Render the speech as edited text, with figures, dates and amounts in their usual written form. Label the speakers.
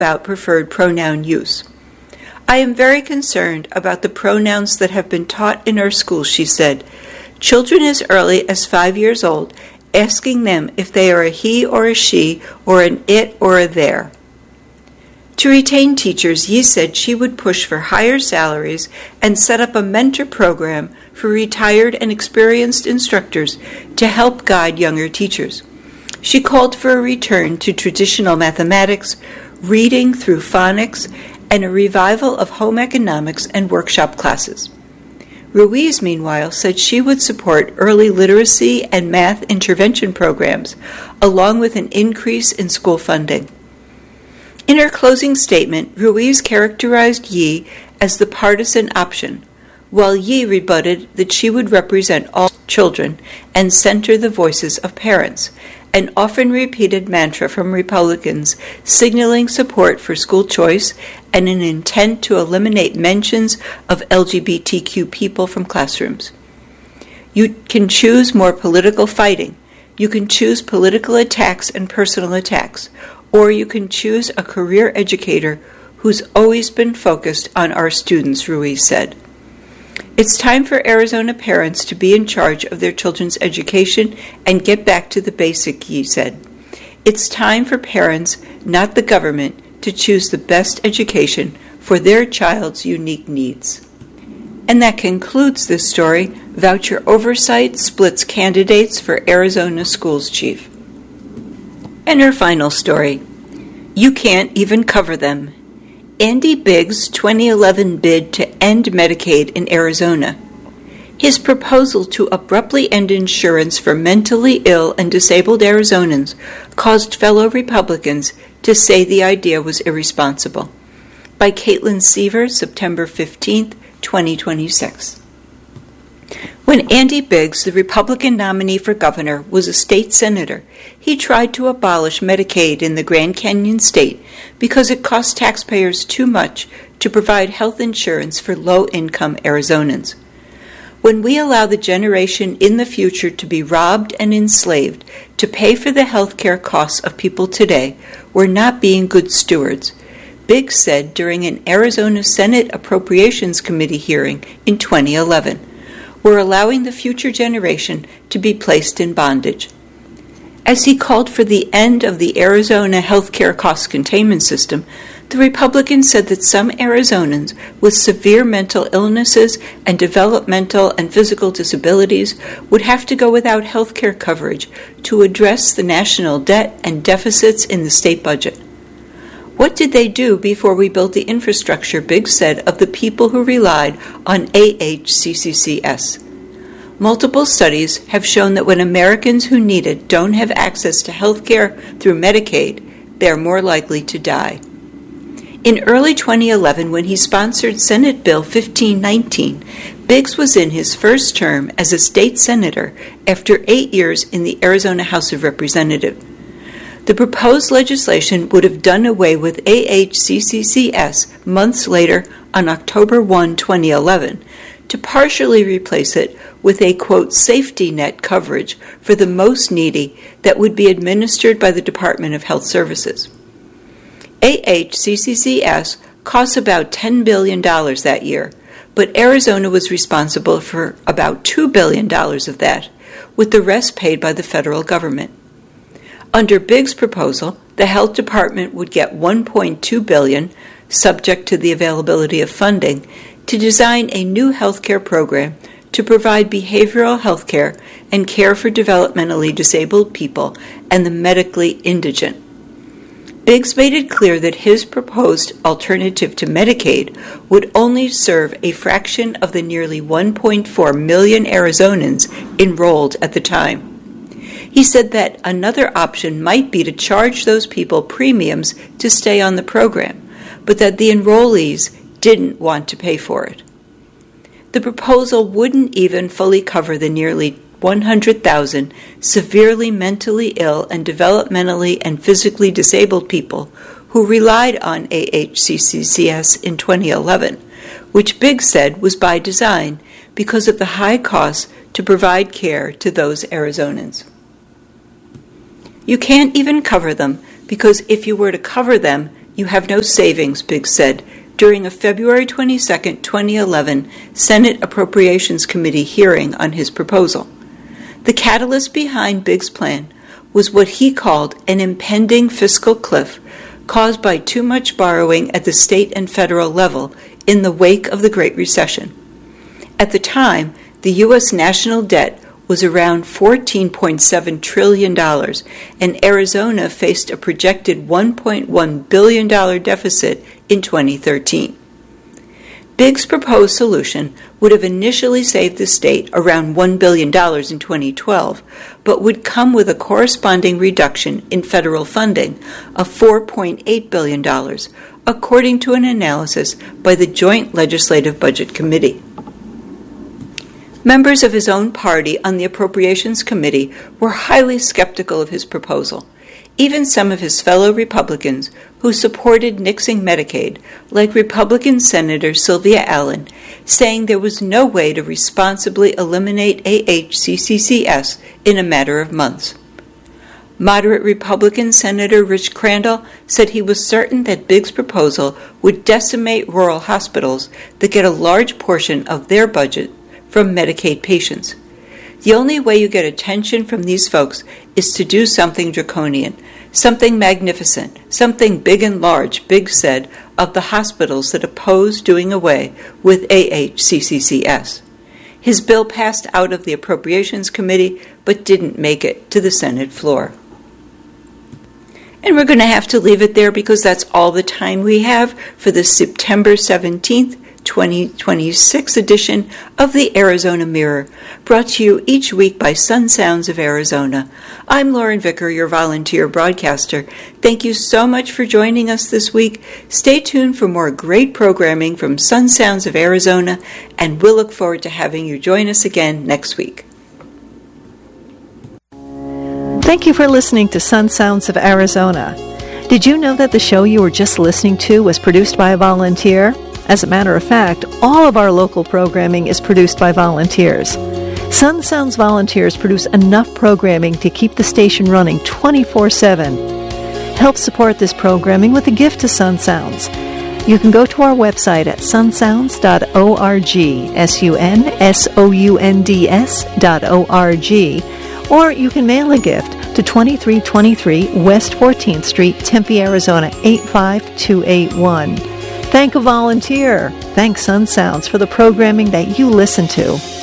Speaker 1: about preferred pronoun use. I am very concerned about the pronouns that have been taught in our schools, she said. Children as early as 5 years old, asking them if they are a he or a she or an it or a there. To retain teachers, Yi said she would push for higher salaries and set up a mentor program for retired and experienced instructors to help guide younger teachers. She called for a return to traditional mathematics, reading through phonics, and a revival of home economics and workshop classes. Ruiz, meanwhile, said she would support early literacy and math intervention programs, along with an increase in school funding. In her closing statement, Ruiz characterized Yi as the partisan option, while Yi rebutted that she would represent all children and center the voices of parents, an often repeated mantra from Republicans signaling support for school choice and an intent to eliminate mentions of LGBTQ people from classrooms. You can choose more political fighting. You can choose political attacks and personal attacks. Or you can choose a career educator who's always been focused on our students, Ruiz said. It's time for Arizona parents to be in charge of their children's education and get back to the basic, Yi said. It's time for parents, not the government, to choose the best education for their child's unique needs. And that concludes this story. Voucher oversight splits candidates for Arizona schools chief. And her final story, you can't even cover them. Andy Biggs' 2011 bid to end Medicaid in Arizona. His proposal to abruptly end insurance for mentally ill and disabled Arizonans caused fellow Republicans to say the idea was irresponsible. By Caitlin Seaver, September 15, 2026. When Andy Biggs, the Republican nominee for governor, was a state senator, he tried to abolish Medicaid in the Grand Canyon state because it cost taxpayers too much to provide health insurance for low-income Arizonans. When we allow the generation in the future to be robbed and enslaved to pay for the health care costs of people today, we're not being good stewards, Biggs said during an Arizona Senate Appropriations Committee hearing in 2011. We're allowing the future generation to be placed in bondage. As he called for the end of the Arizona healthcare cost containment system, the Republican said that some Arizonans with severe mental illnesses and developmental and physical disabilities would have to go without healthcare coverage to address the national debt and deficits in the state budget. What did they do before we built the infrastructure, Biggs said, of the people who relied on AHCCCS? Multiple studies have shown that when Americans who need it don't have access to health care through Medicaid, they are more likely to die. In early 2011, when he sponsored Senate Bill 1519, Biggs was in his first term as a state senator after 8 years in the Arizona House of Representatives. The proposed legislation would have done away with AHCCCS months later on October 1, 2011, to partially replace it with a, quote, safety net coverage for the most needy that would be administered by the Department of Health Services. AHCCCS costs about $10 billion that year, but Arizona was responsible for about $2 billion of that, with the rest paid by the federal government. Under Biggs' proposal, the health department would get $1.2 billion, subject to the availability of funding, to design a new health care program to provide behavioral health care and care for developmentally disabled people and the medically indigent. Biggs made it clear that his proposed alternative to Medicaid would only serve a fraction of the nearly 1.4 million Arizonans enrolled at the time. He said that another option might be to charge those people premiums to stay on the program, but that the enrollees didn't want to pay for it. The proposal wouldn't even fully cover the nearly 100,000 severely mentally ill and developmentally and physically disabled people who relied on AHCCCS in 2011, which Biggs said was by design because of the high costs to provide care to those Arizonans. You can't even cover them because if you were to cover them, You have no savings, Biggs said during a February 22, 2011 Senate Appropriations Committee hearing on his proposal. The catalyst behind Biggs' plan was what he called an impending fiscal cliff caused by too much borrowing at the state and federal level in the wake of the Great Recession. At the time, the U.S. national debt was around $14.7 trillion, and Arizona faced a projected $1.1 billion deficit in 2013. Biggs' proposed solution would have initially saved the state around $1 billion in 2012, but would come with a corresponding reduction in federal funding of $4.8 billion, according to an analysis by the Joint Legislative Budget Committee. Members of his own party on the Appropriations Committee were highly skeptical of his proposal. Even some of his fellow Republicans who supported nixing Medicaid, like Republican Senator Sylvia Allen, saying there was no way to responsibly eliminate AHCCCS in a matter of months. Moderate Republican Senator Rich Crandall said he was certain that Biggs' proposal would decimate rural hospitals that get a large portion of their budget from Medicaid patients. The only way you get attention from these folks is to do something draconian, something magnificent, something big and large, Biggs said of the hospitals that oppose doing away with AHCCCS. His bill passed out of the Appropriations Committee but didn't make it to the Senate floor. And we're going to have to leave it there because that's all the time we have for the September 17th, 2026 edition of the Arizona Mirror, brought to you each week by Sun Sounds of Arizona. I'm Lauren Vicker, your volunteer broadcaster. Thank you so much for joining us this week. Stay tuned for more great programming from Sun Sounds of Arizona, and we'll look forward to having you join us again next week.
Speaker 2: Thank you for listening to Sun Sounds of Arizona. Did you know that the show you were just listening to was produced by a volunteer? As a matter of fact, all of our local programming is produced by volunteers. Sun Sounds volunteers produce enough programming to keep the station running 24/7. Help support this programming with a gift to Sun Sounds. You can go to our website at sunsounds.org, sunsounds.org, or you can mail a gift to 2323 West 14th Street, Tempe, Arizona 85281. Thank a volunteer. Thank Sun Sounds for the programming that you listen to.